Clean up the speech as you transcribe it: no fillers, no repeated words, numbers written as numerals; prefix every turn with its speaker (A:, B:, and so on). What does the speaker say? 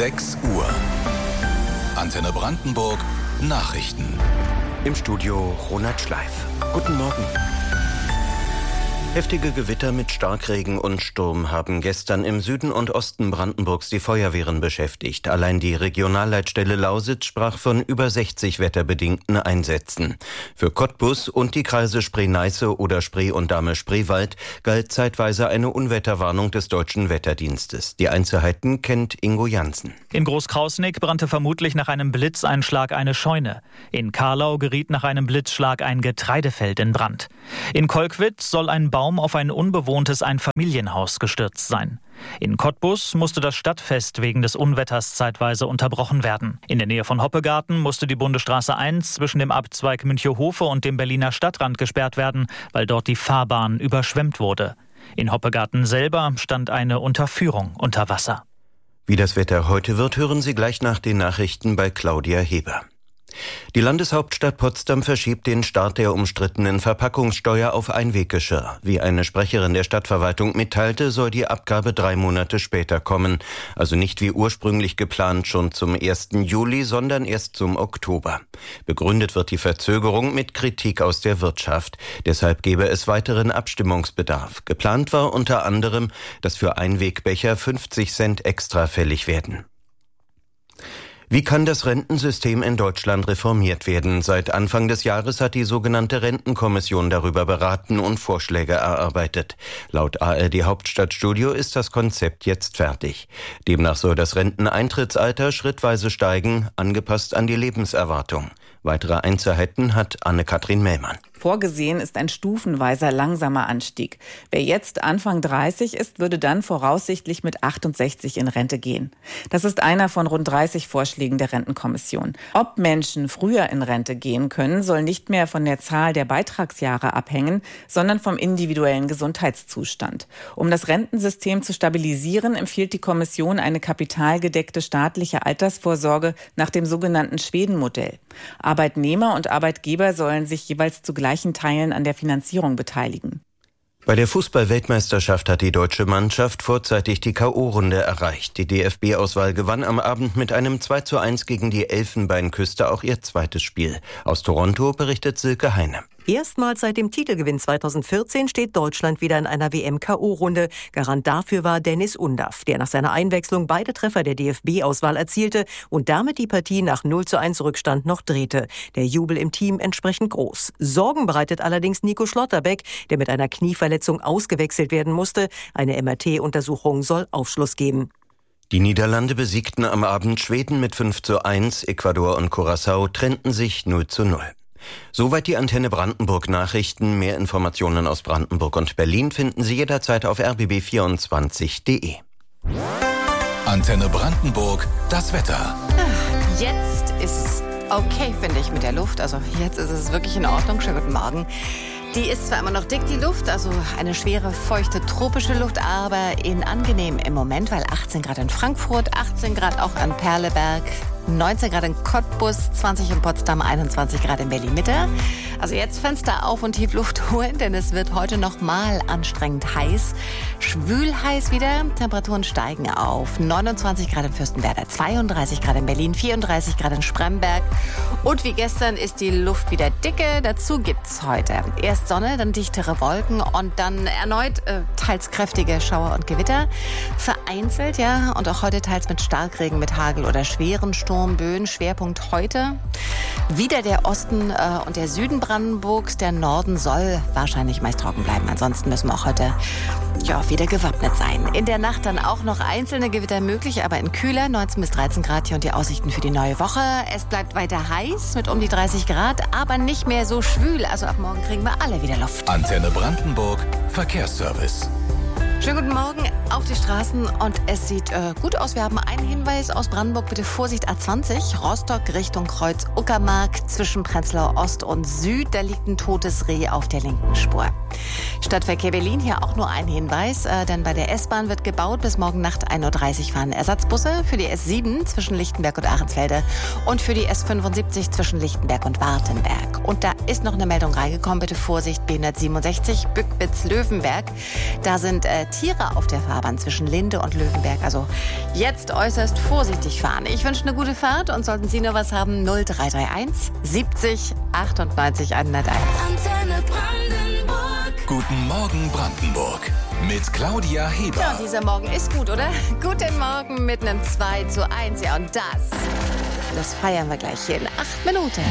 A: 6 Uhr. Antenne Brandenburg Nachrichten.
B: Im Studio Ronald Schleif. Guten Morgen. Heftige Gewitter mit Starkregen und Sturm haben gestern im Süden und Osten Brandenburgs die Feuerwehren beschäftigt. Allein die Regionalleitstelle Lausitz sprach von über 60 wetterbedingten Einsätzen. Für Cottbus und die Kreise Spree-Neiße oder Spree und Dahme-Spreewald galt zeitweise eine Unwetterwarnung des Deutschen Wetterdienstes. Die Einzelheiten kennt Ingo Jansen.
C: In Großkrausnick brannte vermutlich nach einem Blitzeinschlag eine Scheune. In Karlau geriet nach einem Blitzschlag ein Getreidefeld in Brand. In Kolkwitz soll ein Baum auf ein unbewohntes Einfamilienhaus gestürzt sein. In Cottbus musste das Stadtfest wegen des Unwetters zeitweise unterbrochen werden. In der Nähe von Hoppegarten musste die Bundesstraße 1 zwischen dem Abzweig Münchehofe und dem Berliner Stadtrand gesperrt werden, weil dort die Fahrbahn überschwemmt wurde. In Hoppegarten selber stand eine Unterführung unter Wasser.
B: Wie das Wetter heute wird, hören Sie gleich nach den Nachrichten bei Claudia Heber. Die Landeshauptstadt Potsdam verschiebt den Start der umstrittenen Verpackungssteuer auf Einweggeschirr. Wie eine Sprecherin der Stadtverwaltung mitteilte, soll die Abgabe 3 Monate später kommen. Also nicht wie ursprünglich geplant schon zum 1. Juli, sondern erst zum Oktober. Begründet wird die Verzögerung mit Kritik aus der Wirtschaft. Deshalb gebe es weiteren Abstimmungsbedarf. Geplant war unter anderem, dass für Einwegbecher 50 Cent extra fällig werden. Wie kann das Rentensystem in Deutschland reformiert werden? Seit Anfang des Jahres hat die sogenannte Rentenkommission darüber beraten und Vorschläge erarbeitet. Laut ARD Hauptstadtstudio ist das Konzept jetzt fertig. Demnach soll das Renteneintrittsalter schrittweise steigen, angepasst an die Lebenserwartung. Weitere Einzelheiten hat Anne-Kathrin Mellmann.
D: Vorgesehen ist ein stufenweiser langsamer Anstieg. Wer jetzt Anfang 30 ist, würde dann voraussichtlich mit 68 in Rente gehen. Das ist einer von rund 30 Vorschlägen der Rentenkommission. Ob Menschen früher in Rente gehen können, soll nicht mehr von der Zahl der Beitragsjahre abhängen, sondern vom individuellen Gesundheitszustand. Um das Rentensystem zu stabilisieren, empfiehlt die Kommission eine kapitalgedeckte staatliche Altersvorsorge nach dem sogenannten Schweden-Modell. Arbeitnehmer und Arbeitgeber sollen sich jeweils zu gleichen Teilen an der Finanzierung beteiligen.
B: Bei der Fußball-Weltmeisterschaft hat die deutsche Mannschaft vorzeitig die K.O.-Runde erreicht. Die DFB-Auswahl gewann am Abend mit einem 2:1 gegen die Elfenbeinküste auch ihr zweites Spiel. Aus Toronto berichtet Silke Heine.
E: Erstmals seit dem Titelgewinn 2014 steht Deutschland wieder in einer WM-K.O.-Runde. Garant dafür war Dennis Undaff, der nach seiner Einwechslung beide Treffer der DFB-Auswahl erzielte und damit die Partie nach 0:1 Rückstand noch drehte. Der Jubel im Team entsprechend groß. Sorgen bereitet allerdings Nico Schlotterbeck, der mit einer Knieverletzung ausgewechselt werden musste. Eine MRT-Untersuchung soll Aufschluss geben.
B: Die Niederlande besiegten am Abend Schweden mit 5:1, Ecuador und Curaçao trennten sich 0:0. Soweit die Antenne Brandenburg Nachrichten. Mehr Informationen aus Brandenburg und Berlin finden Sie jederzeit auf rbb24.de.
A: Antenne Brandenburg, das Wetter.
F: Jetzt ist es okay, finde ich, mit der Luft. Also jetzt ist es wirklich in Ordnung. Schönen guten Morgen. Die ist zwar immer noch dick, die Luft, also eine schwere, feuchte, tropische Luft, aber angenehm im Moment, weil 18 Grad in Frankfurt, 18 Grad auch an Perleberg, 19 Grad in Cottbus, 20 in Potsdam, 21 Grad in Berlin-Mitte. Also jetzt Fenster auf und tief Luft holen, denn es wird heute noch mal anstrengend heiß. Schwül heiß wieder, Temperaturen steigen auf 29 Grad in Fürstenwerder, 32 Grad in Berlin, 34 Grad in Spremberg. Und wie gestern ist die Luft wieder dicke. Dazu gibt's heute erst Sonne, dann dichtere Wolken und dann erneut teils kräftige Schauer und Gewitter. Vereinzelt, ja, und auch heute teils mit Starkregen, mit Hagel oder schweren Sturmböen. Schwerpunkt heute wieder der Osten und der Süden Brandenburgs. Der Norden soll wahrscheinlich meist trocken bleiben. Ansonsten müssen wir auch heute wieder gewappnet sein. In der Nacht dann auch noch einzelne Gewitter möglich, aber in kühler, 19 bis 13 Grad hier und die Aussichten für die neue Woche. Es bleibt weiter heiß mit um die 30 Grad, aber nicht mehr so schwül. Also ab morgen kriegen wir alle wieder Luft.
A: Antenne Brandenburg, Verkehrsservice.
F: Schönen guten Morgen auf die Straßen und es sieht gut aus. Wir haben einen Hinweis aus Brandenburg. Bitte Vorsicht A20, Rostock Richtung Kreuz Uckermark zwischen Prenzlauer Ost und Süd. Da liegt ein totes Reh auf der linken Spur. Stadtverkehr Berlin, hier auch nur ein Hinweis, denn bei der S-Bahn wird gebaut. Bis morgen Nacht 1:30 Uhr fahren Ersatzbusse für die S7 zwischen Lichtenberg und Ahrensfelde und für die S75 zwischen Lichtenberg und Wartenberg. Und da ist noch eine Meldung reingekommen. Bitte Vorsicht, B167 Bückwitz-Löwenberg. Da sind Tiere auf der Fahrbahn. Fahrbahn zwischen Linde und Löwenberg. Also jetzt äußerst vorsichtig fahren. Ich wünsche eine gute Fahrt und sollten Sie noch was haben, 0331 70 98 101.
A: Antenne Brandenburg. Guten Morgen Brandenburg. Mit Claudia Heber.
F: Ja, dieser Morgen ist gut, oder? Guten Morgen mit einem 2:1. Ja, und das feiern wir gleich hier in 8 Minuten.